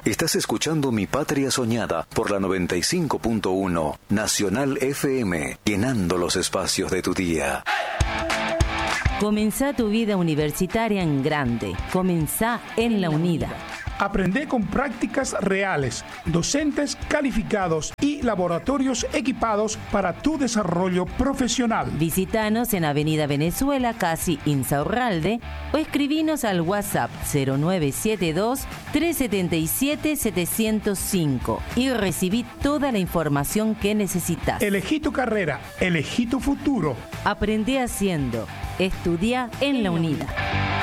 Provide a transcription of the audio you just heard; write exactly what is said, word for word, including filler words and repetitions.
Estás escuchando Mi Patria Soñada por la noventa y cinco punto uno Nacional F M, llenando los espacios de tu día. Comenzá tu vida universitaria en grande. Comenzá en la UNIDA. Aprende con prácticas reales, docentes calificados y laboratorios equipados para tu desarrollo profesional. Visítanos en Avenida Venezuela, casi Insaurralde, o escribinos al WhatsApp cero nueve siete dos, tres siete siete, siete cero cinco y recibí toda la información que necesitas. Elegí tu carrera, elegí tu futuro. Aprende haciendo. Estudia en la UNIDA.